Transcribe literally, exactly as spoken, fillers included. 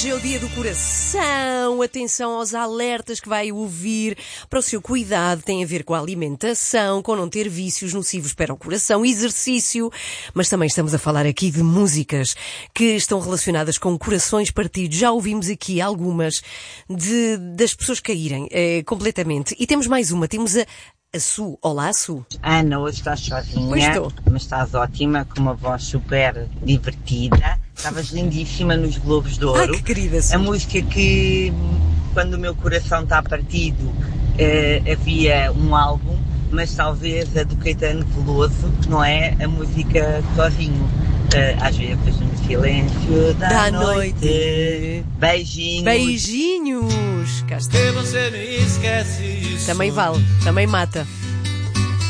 Hoje é o dia do coração. Atenção aos alertas que vai ouvir para o seu cuidado. Tem a ver com a alimentação, com não ter vícios nocivos para o coração, exercício. Mas também estamos a falar aqui de músicas que estão relacionadas com corações partidos. Já ouvimos aqui algumas de, das pessoas caírem é, completamente. E temos mais uma. Temos a A Su. Olá, Su. Ana, hoje estás sozinha, Pois estou. mas estás ótima, com uma voz super divertida. Estavas lindíssima nos Globos de Ouro. Ai, que querida, Su. A música que, quando o meu coração está partido, eh, havia um álbum, mas talvez a do Caetano Veloso, não é? A música sozinho. Eh, às vezes no silêncio da, Da noite. noite. Beijinhos. Beijinhos. Cá está. Que você me esquece isso. Também vale, também mata.